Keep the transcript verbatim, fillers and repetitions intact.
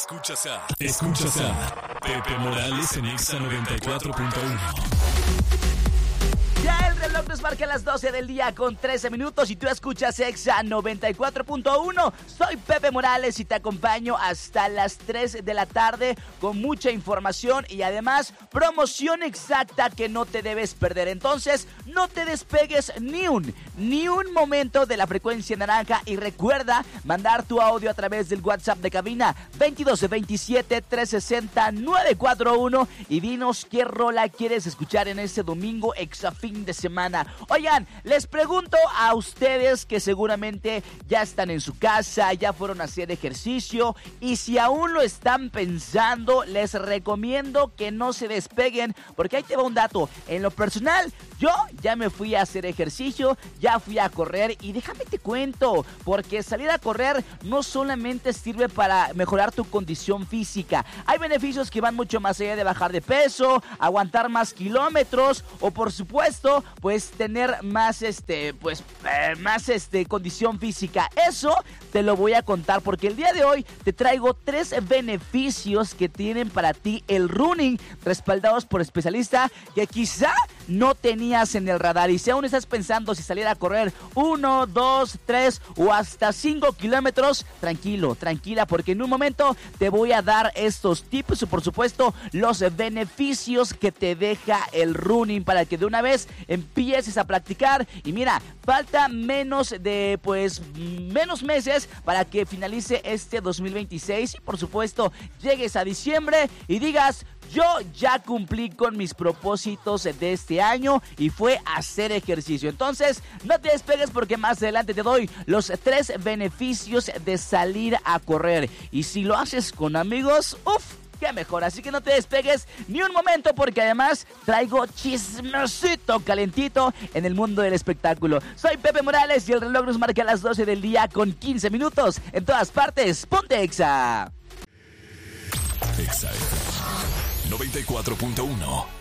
Escuchas a, escuchas a Pepe Morales en Exa noventa y cuatro punto uno. Ya el reloj nos marca las doce del día con trece minutos y tú escuchas Exa noventa y cuatro punto uno. Soy Pepe Morales y te acompaño hasta las tres de la tarde con mucha información y además promoción exacta que no te debes perder. Entonces, no te despegues ni un, ni un momento de la frecuencia naranja y recuerda mandar tu audio a través del WhatsApp de cabina veintidós veintisiete trescientos sesenta nueve cuarenta y uno y dinos qué rola quieres escuchar en este domingo Exa fin de semana. Oigan, les pregunto a ustedes que seguramente ya están en su casa, ya fueron a hacer ejercicio y si aún lo están pensando, les recomiendo que no se despeguen porque ahí te va un dato. En lo personal, yo ya me fui a hacer ejercicio, ya fui a correr y déjame te cuento, porque salir a correr no solamente sirve para mejorar tu condición física, hay beneficios que van mucho más allá de bajar de peso, aguantar más kilómetros o por supuesto pues tener más este pues eh, más este condición física. Eso te lo voy a contar porque el día de hoy te traigo tres beneficios que tienen para ti el running, respaldados por especialistas que quizá no tenías en el radar. Y si aún estás pensando si salir a correr uno, dos, tres o hasta cinco kilómetros, tranquilo, tranquila, porque en un momento te voy a dar estos tips y por supuesto los beneficios que te deja el running para que de una vez empieces a practicar. Y mira, falta menos de pues menos meses para que finalice este dos mil veintiséis y por supuesto llegues a diciembre y digas: yo ya cumplí con mis propósitos de este año y fue hacer ejercicio. Entonces, no te despegues porque más adelante te doy los tres beneficios de salir a correr. Y si lo haces con amigos, uff, qué mejor. Así que no te despegues ni un momento porque además traigo chismosito calentito en el mundo del espectáculo. Soy Pepe Morales y el reloj nos marca las doce del día con quince minutos. En todas partes, ponte Exa. Exa noventa y cuatro punto uno.